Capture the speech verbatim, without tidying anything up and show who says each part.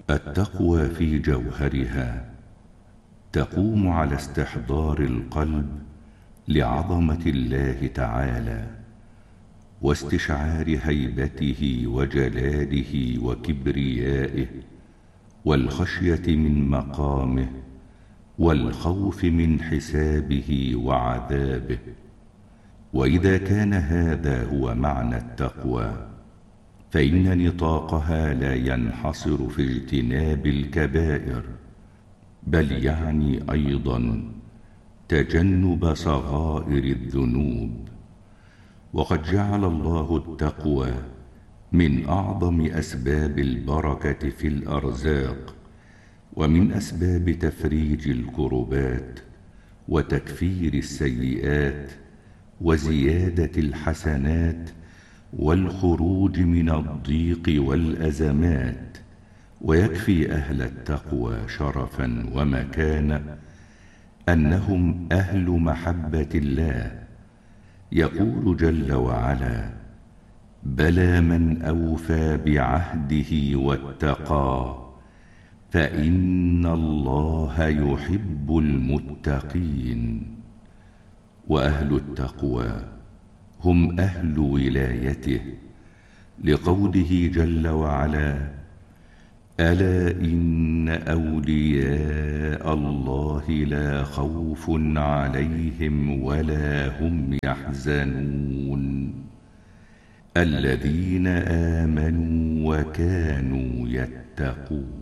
Speaker 1: التقوى في جوهرها تقوم على استحضار القلب لعظمة الله تعالى، واستشعار هيبته وجلاله وكبريائه، والخشية من مقامه، والخوف من حسابه وعذابه. وإذا كان هذا هو معنى التقوى، فإن نطاقها لا ينحصر في اجتناب الكبائر، بل يعني أيضا تجنب صغائر الذنوب. وقد جعل الله التقوى من أعظم أسباب البركة في الأرزاق، ومن أسباب تفريج الكربات، وتكفير السيئات، وزيادة الحسنات، والخروج من الضيق والأزمات. ويكفي أهل التقوى شرفا ومكانة أنهم أهل محبة الله. يقول جل وعلا: بلى من أوفى بعهده واتقى فإن الله يحب المتقين. وأهل التقوى هم أهل ولايته، لقوله جل وعلا: ألا إن أولياء الله لا خوف عليهم ولا هم يحزنون الذين آمنوا وكانوا يتقون.